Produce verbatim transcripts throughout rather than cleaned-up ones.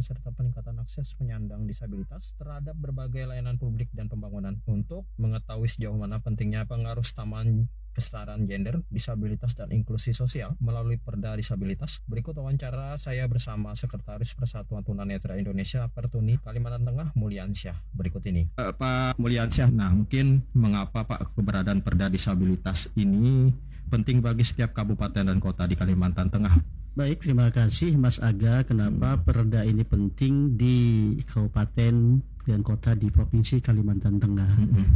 serta peningkatan akses penyandang disabilitas terhadap berbagai layanan publik dan pembangunan. Untuk mengetahui sejauh mana pentingnya pengaruh taman kesetaraan gender, disabilitas, dan inklusi sosial melalui Perda Disabilitas, berikut wawancara saya bersama Sekretaris Persatuan Tunanetra Indonesia Pertuni Kalimantan Tengah, Mulyansyah. Berikut ini. Uh, Pak Mulyansyah, nah mungkin mengapa Pak keberadaan Perda Disabilitas ini penting bagi setiap kabupaten dan kota di Kalimantan Tengah? Baik, terima kasih Mas Aga. Kenapa hmm. perda ini penting di kabupaten dan kota di Provinsi Kalimantan Tengah? Hmm.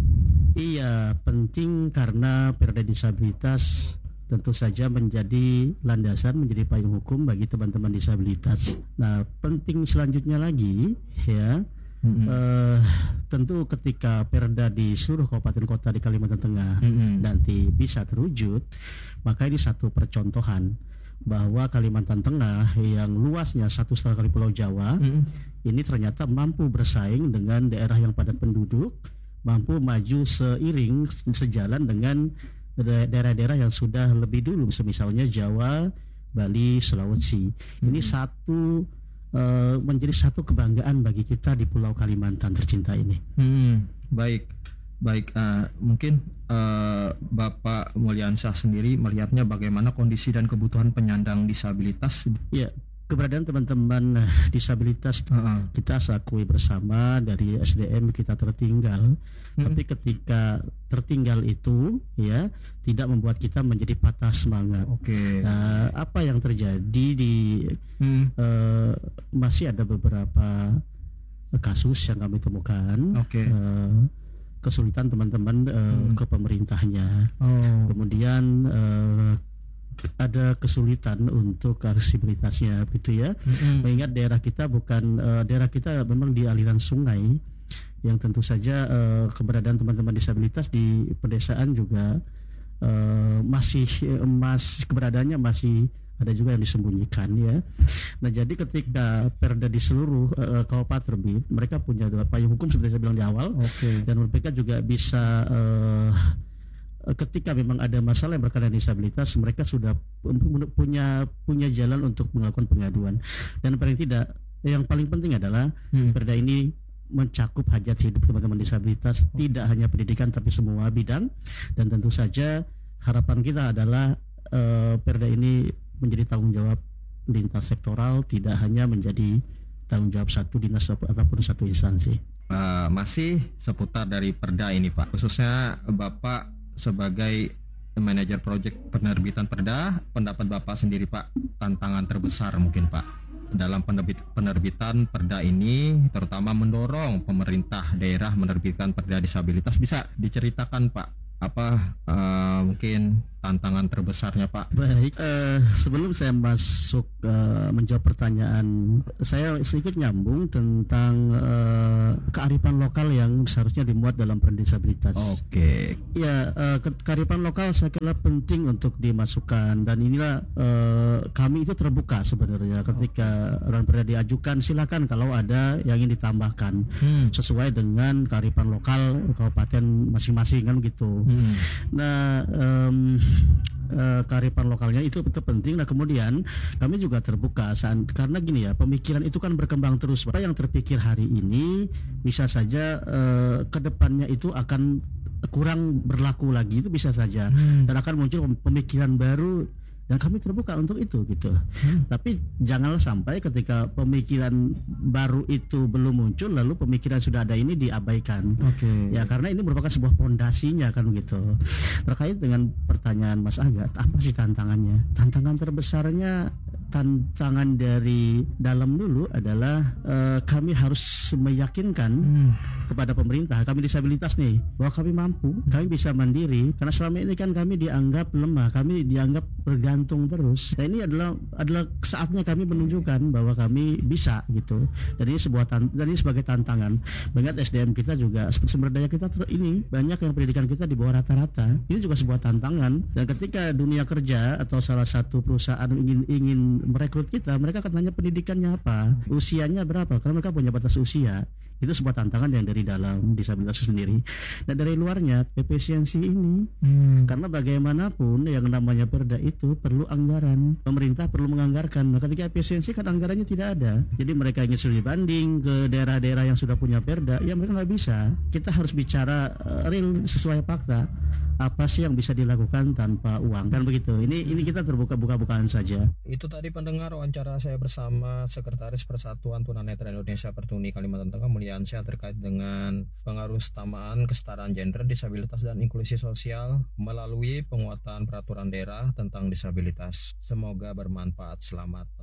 Iya, penting karena perda disabilitas tentu saja menjadi landasan, menjadi payung hukum bagi teman-teman disabilitas. Nah, penting selanjutnya lagi ya, hmm. eh, tentu ketika perda di seluruh kabupaten kota di Kalimantan Tengah hmm. nanti bisa terwujud, maka ini satu percontohan bahwa Kalimantan Tengah yang luasnya satu setengah kali Pulau Jawa mm. ini ternyata mampu bersaing dengan daerah yang padat penduduk, mampu maju seiring sejalan dengan daerah-daerah yang sudah lebih dulu, misalnya Jawa, Bali, Sulawesi. Mm. Ini satu uh, menjadi satu kebanggaan bagi kita di Pulau Kalimantan tercinta ini. Mm. Baik. Baik, uh, mungkin uh, Bapak Mulyansyah sendiri melihatnya bagaimana kondisi dan kebutuhan penyandang disabilitas? Ya, keberadaan teman-teman disabilitas uh-uh. kita akui bersama dari S D M kita tertinggal, hmm. tapi ketika tertinggal itu ya tidak membuat kita menjadi patah semangat. Oke. Okay. Nah, apa yang terjadi di hmm. uh, masih ada beberapa kasus yang kami temukan. Oke. Okay. Uh, kesulitan teman-teman uh, hmm. ke pemerintahnya, oh. kemudian uh, ada kesulitan untuk aksesibilitasnya, gitu ya. Hmm. Mengingat daerah kita bukan uh, daerah kita memang di aliran sungai, yang tentu saja uh, keberadaan teman-teman disabilitas di pedesaan juga uh, masih emas keberadaannya masih ada juga yang disembunyikan ya. Nah, jadi ketika perda di seluruh uh, kabupaten terbit, mereka punya payung hukum seperti saya bilang di awal. Okay. Dan mereka juga bisa uh, ketika memang ada masalah yang berkaitan dengan disabilitas, mereka sudah punya punya jalan untuk melakukan pengaduan. Dan paling tidak, yang paling penting adalah hmm. perda ini mencakup hajat hidup teman-teman disabilitas, oh. tidak hanya pendidikan tapi semua bidang. Dan tentu saja harapan kita adalah uh, perda ini menjadi tanggung jawab lintas sektoral, tidak hanya menjadi tanggung jawab satu dinas ataupun satu instansi. Uh, masih seputar dari perda ini Pak, khususnya Bapak sebagai manajer proyek penerbitan perda, pendapat Bapak sendiri Pak, tantangan terbesar mungkin Pak dalam penerbit, penerbitan perda ini, terutama mendorong pemerintah daerah menerbitkan perda disabilitas, bisa diceritakan Pak apa uh, mungkin tantangan terbesarnya Pak? Baik, uh, sebelum saya masuk uh, menjawab pertanyaan, saya sedikit nyambung tentang uh, kearifan lokal yang seharusnya dimuat dalam perda disabilitas. Oke. Okay. Ya, uh, ke- kearifan lokal saya kira penting untuk dimasukkan, dan inilah uh, kami itu terbuka sebenarnya ketika okay. perda diajukan, silakan kalau ada yang ingin ditambahkan hmm. sesuai dengan kearifan lokal kabupaten masing-masing kan gitu. Hmm. Nah, um, uh, kearifan lokalnya itu betul penting. Nah, kemudian kami juga terbuka saat, karena gini ya, pemikiran itu kan berkembang terus. Apa yang terpikir hari ini bisa saja uh, kedepannya itu akan kurang berlaku lagi, itu bisa saja, hmm. dan akan muncul pemikiran baru. Dan kami terbuka untuk itu gitu. Hmm. Tapi janganlah sampai ketika pemikiran baru itu belum muncul lalu pemikiran sudah ada ini diabaikan. Okay. Ya, karena ini merupakan sebuah pondasinya kan gitu. Terkait dengan pertanyaan Mas Aga, apa sih tantangannya? Tantangan terbesarnya, tantangan dari dalam dulu adalah uh, kami harus meyakinkan hmm. kepada pemerintah, kami disabilitas nih, bahwa kami mampu, kami bisa mandiri. Karena selama ini kan kami dianggap lemah, kami dianggap bergantung terus. Nah, ini adalah adalah saatnya kami menunjukkan bahwa kami bisa gitu. Dan ini sebuah tan- dan ini sebagai tantangan. Mengingat S D M kita juga sumber daya kita ter- ini banyak yang pendidikan kita di bawah rata-rata. Ini juga sebuah tantangan. Dan ketika dunia kerja atau salah satu perusahaan ingin ingin merekrut kita, mereka akan tanya pendidikannya apa, usianya berapa, karena mereka punya batas usia. Itu sebuah tantangan yang dari dalam disabilitas itu sendiri. Dan dari luarnya efisiensi ini, Hmm. karena bagaimanapun yang namanya perda itu perlu anggaran, pemerintah perlu menganggarkan. Nah, ketika efisiensi kan anggarannya tidak ada, jadi mereka ingin studi banding ke daerah-daerah yang sudah punya perda, ya mereka nggak bisa. Kita harus bicara uh, real sesuai fakta, apa sih yang bisa dilakukan tanpa uang, kan begitu. Ini ini kita terbuka buka-bukaan saja. Itu tadi pendengar wawancara saya bersama Sekretaris Persatuan Tunanetra Indonesia Pertuni Kalimantan Tengah Mulyansyah terkait dengan pengaruh utamaan kesetaraan gender, disabilitas dan inklusi sosial melalui penguatan peraturan daerah tentang disabilitas. Semoga bermanfaat. Selamat.